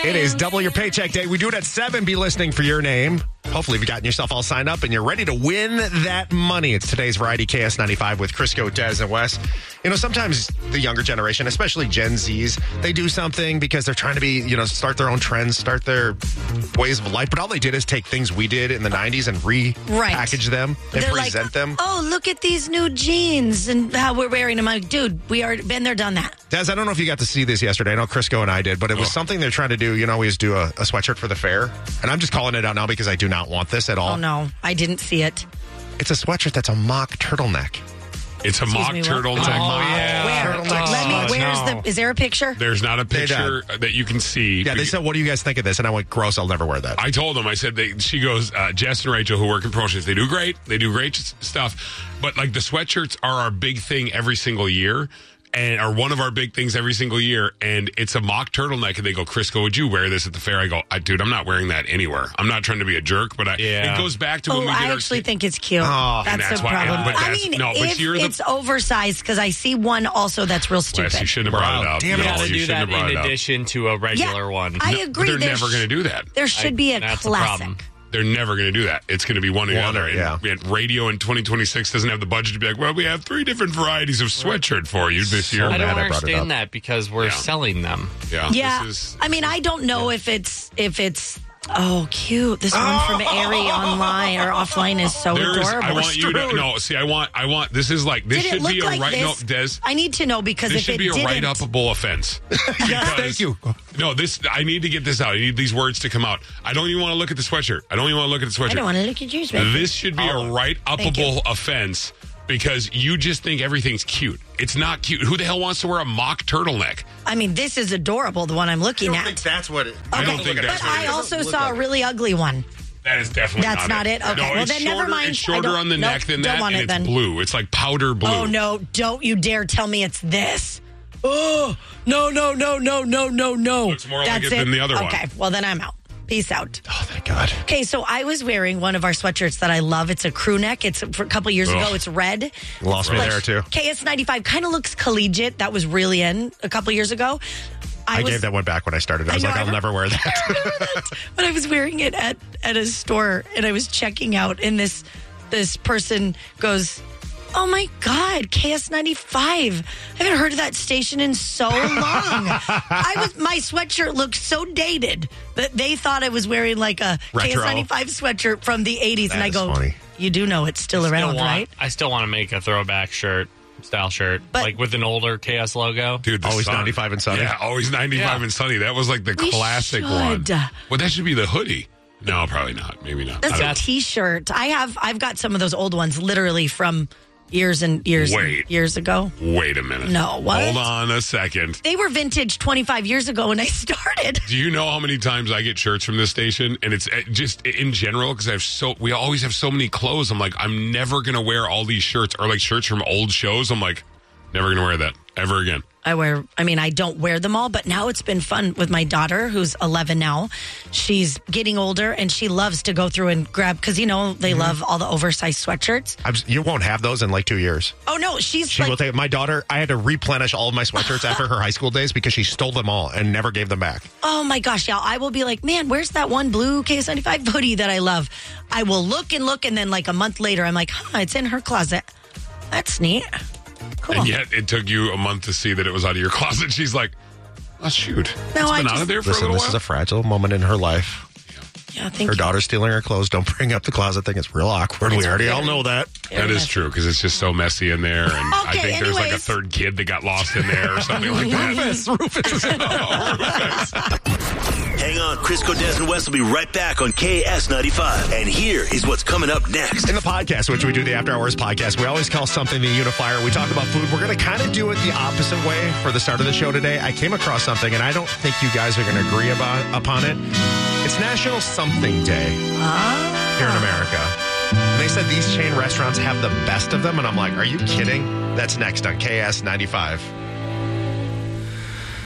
It is double your paycheck day. We do it at 7. Be listening for your name. Hopefully, you've gotten yourself all signed up and you're ready to win that money. It's today's Variety KS95 with Crisco, Des, and Wes. You know, sometimes the younger generation, especially Gen Zs, they do something because they're trying to be, start their own trends, start their ways of life. But all they did is take things we did in the 90s and repackage them and They're present them. Oh, look at these new jeans and how we're wearing them. I'm like, dude, we already been there, done that. Des, I don't know if you got to see this yesterday. I know Crisco and I did, but it was something they're trying to do. We always do a sweatshirt for the fair. And I'm just calling it out now because I do not want this at all. Oh, no. I didn't see it. It's a sweatshirt that's a mock turtleneck. It's a mock turtleneck. It's a mock turtleneck. Is there a picture? There's not a picture that you can see. Yeah, they said, what do you guys think of this? And I went, gross, I'll never wear that. I told them, I said, she goes, Jess and Rachel, who work in promotions, they do great. They do great stuff. But like the sweatshirts are our big thing every single year. And are one of our big things every single year, and it's a mock turtleneck. And they go, Crisco, would you wear this at the fair? I go, dude, I'm not wearing that anywhere. I'm not trying to be a jerk, but it goes back to when we did I actually think it's cute. That's the problem. If it's oversized, because I see one also that's real stupid. Wes, you shouldn't have brought it up. Damn, you got to do that in addition to a regular one. I agree. But they're never going to do that. There should be a classic. They're never going to do that. It's going to be one or the other. And radio in 2026 doesn't have the budget to be like, well, we have 3 different varieties of sweatshirt for you this year. I don't understand that because we're selling them. Yeah. I don't know if it's oh, cute. This one from Aerie online or offline is so adorable. I want you to I want this is like this should be a Des. I need to know because this should be a write-upable offense. Yes, thank you. No, I need to get this out. I need these words to come out. I don't even want to look at the sweatshirt. I don't want to look at your sweatshirt. This should be a write-upable offense because you just think everything's cute. It's not cute. Who the hell wants to wear a mock turtleneck? This is adorable, the one I'm looking at. I don't think that's what it is. I don't think that's what it is. I also saw a really ugly one. That is definitely not it. Okay, no, well then never mind. It's shorter on the neck than that, and it's blue. It's like powder blue. Oh, no. Don't you dare tell me it's this. Oh, no. Looks more like it than the other one. Okay, well then I'm out. Peace out. Oh, thank God. Okay, so I was wearing one of our sweatshirts that I love. It's a crew neck. It's for a couple years ago. It's red. Lost me there, too. KS95 kind of looks collegiate. That was really in a couple years ago. I gave that one back when I started. I was I'll never wear that. But I was wearing it at a store, and I was checking out, and this person goes, oh, my God, KS95. I haven't heard of that station in so long. My sweatshirt looked so dated that they thought I was wearing like a retro KS95 sweatshirt from the 80s. And I go, funny. You do know it's still around, right? I still want to make a throwback style shirt, like with an older KS logo. Dude, always 95 and sunny. Yeah, always 95 and sunny. That was like the classic one. Well, that should be the hoodie. No, probably not. Maybe not. That's a T-shirt. I've got some of those old ones literally from years and years ago. Wait a minute. No, what? Hold on a second. They were vintage 25 years ago when I started. Do you know how many times I get shirts from this station? And it's just in general, because we always have so many clothes. I'm like, I'm never going to wear all these shirts, or like shirts from old shows. I'm like, never going to wear that ever again. I don't wear them all, but now it's been fun with my daughter, who's 11 now. She's getting older, and she loves to go through and grab, because, they love all the oversized sweatshirts. You won't have those in like 2 years. Oh, no, she will take my daughter. I had to replenish all of my sweatshirts after her high school days because she stole them all and never gave them back. Oh, my gosh, y'all. I will be like, man, where's that one blue KS95 hoodie that I love? I will look, and then like a month later, I'm like, it's in her closet. That's neat. Cool. And yet it took you a month to see that it was out of your closet. She's like, oh, shoot. No, it's been out of there for a little while. This is a fragile moment in her life. Yeah, thank her you. daughter's stealing her clothes. Don't bring up the closet thing. It's real awkward. We already all know that. That is true, because it's just so messy in there. And I think there's like a third kid that got lost in there or something like that. Rufus. Hang on, Crisco, Des, and Wes will be right back on KS95. And here is what's coming up next. In the podcast, which we do the After Hours podcast, we always call something the unifier. We talk about food. We're going to kind of do it the opposite way for the start of the show today. I came across something, and I don't think you guys are going to agree upon it. It's National Something Day here in America. And they said these chain restaurants have the best of them, and I'm like, are you kidding? That's next on KS95.